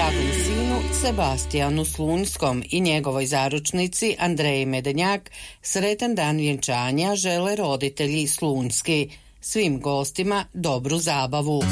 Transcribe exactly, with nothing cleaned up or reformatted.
dragom sinu Sebastijanu Slunjskom i njegovoj zaručnici Andreji Medenjak sretan dan vjenčanja žele roditelji Slunjski. Svim gostima dobru zabavu.